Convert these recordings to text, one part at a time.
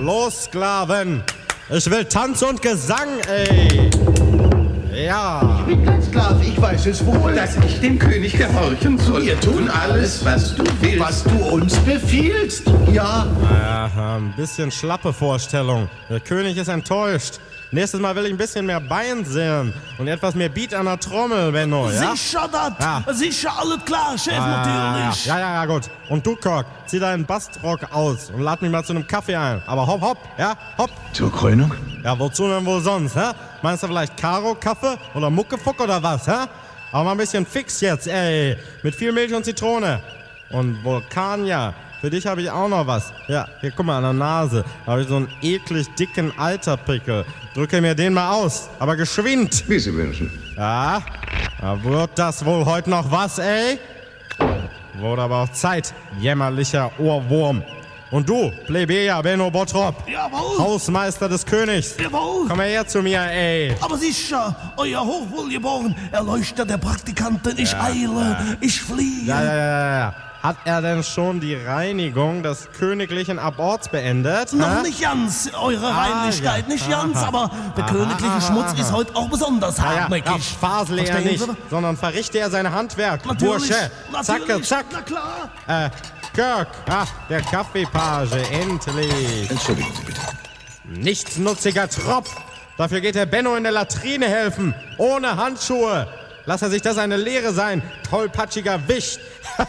los, Sklaven. Ich will Tanz und Gesang, ey. Ja. Ich bin kein Sklave, ich weiß es wohl. Dass ich dem König gehorchen soll. Wir tun alles, was du willst. Was du uns befiehlst. Ja. Ja, ein bisschen schlappe Vorstellung. Der König ist enttäuscht. Nächstes Mal will ich ein bisschen mehr Bein sehen und etwas mehr Beat an der Trommel, Benno, ja? Sicher das. Ja. Sicher, alles klar, Chef, natürlich. Ja, gut. Und du, Kork, zieh deinen Bastrock aus und lad mich mal zu einem Kaffee ein. Aber hopp, hopp, ja, hopp. Zur Krönung? Ja, wozu denn wohl sonst, hä? Meinst du vielleicht Karo-Kaffee oder Muckefuck oder was, hä? Aber mal ein bisschen fix jetzt, ey. Mit viel Milch und Zitrone. Und Vulkania, für dich habe ich auch noch was. Ja, hier, guck mal an der Nase. Da habe ich so einen eklig dicken Alterpickel. Drücke mir den mal aus, aber geschwind. Wie Sie wünschen. Ja, da wird das wohl heute noch was, ey? Wurde aber auch Zeit, jämmerlicher Ohrwurm. Und du, Plebejer Benno Bottrop, Jawohl. Hausmeister des Königs, Jawohl. komm mal her zu mir, ey. Aber sicher, euer Hochwohlgeboren, Erleuchter der Praktikanten, ich eile, ich fliehe. Ja. Hat er denn schon die Reinigung des königlichen Aborts beendet? Noch hä? nicht ganz, eure Reinlichkeit, ja. nicht ganz, aber der königliche Schmutz ist heute auch besonders hartnäckig. Ja, fasele er Verstehen nicht, Sie? sondern verrichte er sein Handwerk. Natürlich, Bursche, zacke, natürlich, zack. na klar. Kirk, der Kaffeepage, endlich. Entschuldigen Sie bitte. Nichtsnutziger Tropf. Dafür geht der Benno in der Latrine helfen, ohne Handschuhe. Lass er sich das eine Lehre sein, tollpatschiger Wicht.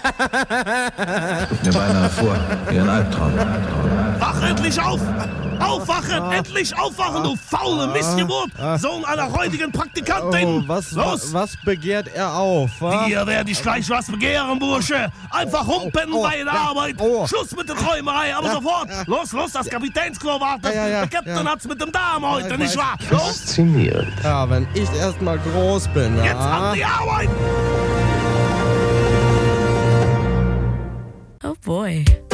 Mir beinahe vor, wie ein Albtraum. Wach endlich auf! Aufwachen! Endlich aufwachen, du faule Missgeburt! Sohn einer räudigen Praktikantin! Los! Was begehrt er auf? Hier werde ich gleich was begehren, Bursche! Einfach humpen bei der Arbeit! Schluss mit der Träumerei, aber sofort! Los, das Kapitänsklo wartet! Der Captain hat's mit dem Darm heute, nicht wahr? Los! Faszinierend. Ja, wenn ich erst mal groß bin, ja. Jetzt an die Arbeit! Oh boy.